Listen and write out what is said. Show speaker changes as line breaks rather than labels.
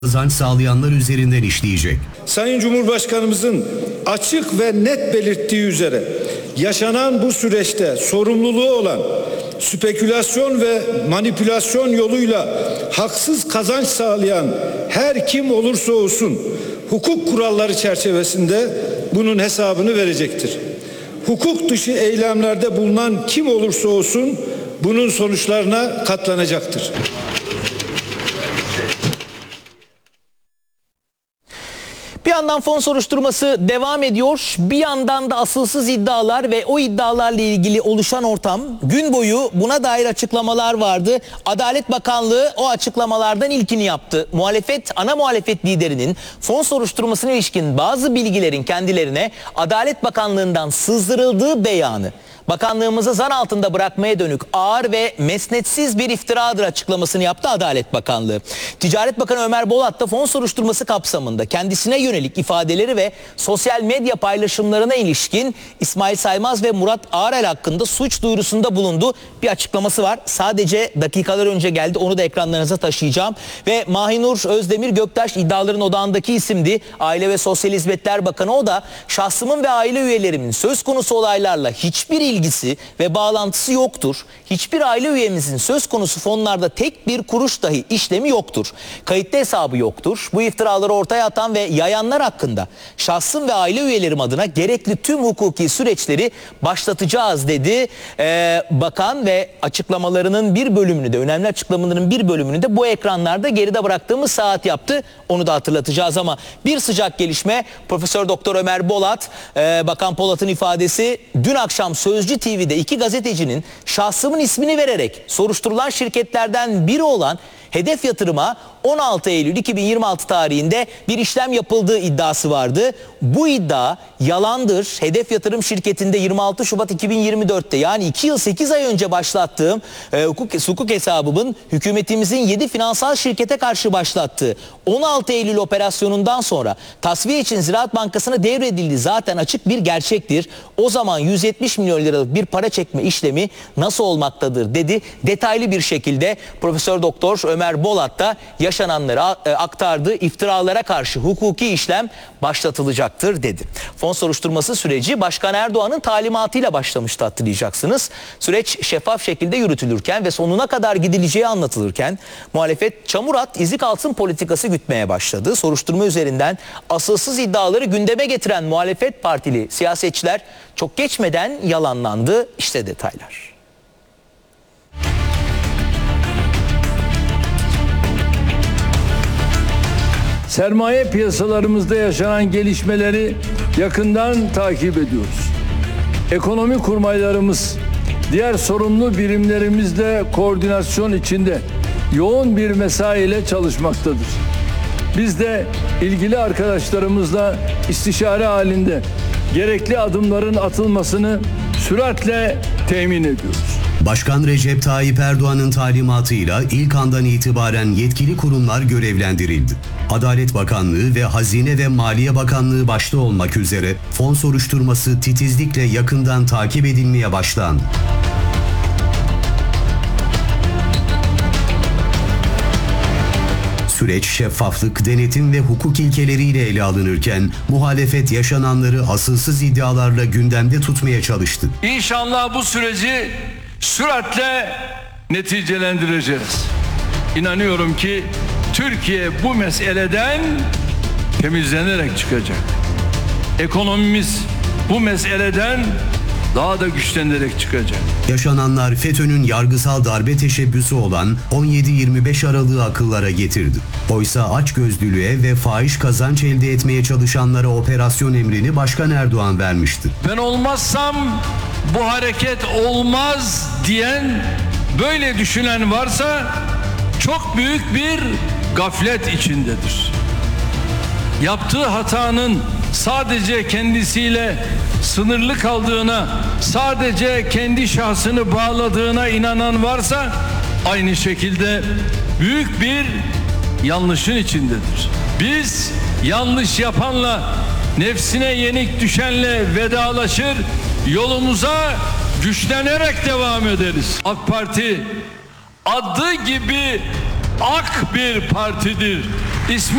kazanç sağlayanlar üzerinden işleyecek.
Sayın Cumhurbaşkanımızın açık ve net belirttiği üzere yaşanan bu süreçte sorumluluğu olan spekülasyon ve manipülasyon yoluyla haksız kazanç sağlayan her kim olursa olsun hukuk kuralları çerçevesinde bunun hesabını verecektir. Hukuk dışı eylemlerde bulunan kim olursa olsun bunun sonuçlarına katlanacaktır.
Bir yandan fon soruşturması devam ediyor. Bir yandan da asılsız iddialar ve o iddialarla ilgili oluşan ortam, gün boyu buna dair açıklamalar vardı. Adalet Bakanlığı o açıklamalardan ilkini yaptı. Ana muhalefet liderinin fon soruşturmasına ilişkin bazı bilgilerin kendilerine Adalet Bakanlığı'ndan sızdırıldığı beyanı bakanlığımızı zan altında bırakmaya dönük ağır ve mesnetsiz bir iftiradır açıklamasını yaptı Adalet Bakanlığı. Ticaret Bakanı Ömer Bolat da fon soruşturması kapsamında kendisine yönelik ifadeleri ve sosyal medya paylaşımlarına ilişkin İsmail Saymaz ve Murat Ağrel hakkında suç duyurusunda bulundu. Bir açıklaması var. Sadece dakikalar önce geldi. Onu da ekranlarınıza taşıyacağım. Ve Mahinur Özdemir Göktaş iddiaların odağındaki isimdi. Aile ve Sosyal Hizmetler Bakanı, o da şahsımın ve aile üyelerimin söz konusu olaylarla hiçbir ilgisi ve bağlantısı yoktur. Hiçbir aile üyemizin söz konusu fonlarda tek bir kuruş dahi işlemi yoktur. Kayıtlı hesabı yoktur. Bu iftiraları ortaya atan ve yayanlar hakkında şahsım ve aile üyelerim adına gerekli tüm hukuki süreçleri başlatacağız dedi bakan ve açıklamalarının bir bölümünü de, önemli açıklamaların bir bölümünü de bu ekranlarda geride bıraktığımız saat yaptı. Onu da hatırlatacağız ama bir sıcak gelişme, Profesör Doktor Ömer Bolat, Bakan Polat'ın ifadesi, dün akşam Sözcü TV'de iki gazetecinin şahsımın ismini vererek soruşturulan şirketlerden biri olan Hedef Yatırım'a 16 Eylül 2026 tarihinde bir işlem yapıldığı iddiası vardı. Bu iddia yalandır. Hedef Yatırım şirketinde 26 Şubat 2024'te, yani 2 yıl 8 ay önce başlattığım hukuk hesabımın hükümetimizin 7 finansal şirkete karşı başlattığı 16 Eylül operasyonundan sonra tasfiye için Ziraat Bankası'na devredildiği zaten açık bir gerçektir. O zaman 170 milyon liralık bir para çekme işlemi nasıl olmaktadır dedi. Detaylı bir şekilde Profesör Doktor Ömer Bolat da yaşananları aktardığı iftiralara karşı hukuki işlem başlatılacaktır dedi. Fon soruşturması süreci Başkan Erdoğan'ın talimatıyla başlamıştı, hatırlayacaksınız. Süreç şeffaf şekilde yürütülürken ve sonuna kadar gidileceği anlatılırken muhalefet çamur at izi kalsın politikası gütmeye başladı. Soruşturma üzerinden asılsız iddiaları gündeme getiren muhalefet partili siyasetçiler çok geçmeden yalanlandı. İşte detaylar.
Sermaye piyasalarımızda yaşanan gelişmeleri yakından takip ediyoruz. Ekonomi kurmaylarımız diğer sorumlu birimlerimizle koordinasyon içinde yoğun bir mesai ile çalışmaktadır. Biz de ilgili arkadaşlarımızla istişare halinde gerekli adımların atılmasını süratle temin ediyoruz.
Başkan Recep Tayyip Erdoğan'ın talimatıyla ilk andan itibaren yetkili kurumlar görevlendirildi. Adalet Bakanlığı ve Hazine ve Maliye Bakanlığı başta olmak üzere fon soruşturması titizlikle yakından takip edilmeye başlandı. Süreç şeffaflık, denetim ve hukuk ilkeleriyle ele alınırken muhalefet yaşananları asılsız iddialarla gündemde tutmaya çalıştı.
İnşallah bu süreci süratle neticelendireceğiz. İnanıyorum ki Türkiye bu meseleden temizlenerek çıkacak. Ekonomimiz bu meseleden daha da güçlenerek çıkacak.
Yaşananlar FETÖ'nün yargısal darbe teşebbüsü olan 17-25 Aralık'ı akıllara getirdi. Oysa açgözlülüğe ve fahiş kazanç elde etmeye çalışanlara operasyon emrini Başkan Erdoğan vermişti.
Ben olmazsam bu hareket olmaz diyen, böyle düşünen varsa çok büyük bir gaflet içindedir. Yaptığı hatanın sadece kendisiyle sınırlı kaldığına, sadece kendi şahsını bağladığına inanan varsa aynı şekilde büyük bir yanlışın içindedir. Biz yanlış yapanla, nefsine yenik düşenle vedalaşır, yolumuza güçlenerek devam ederiz. AK Parti adı gibi ak bir partidir. İsmi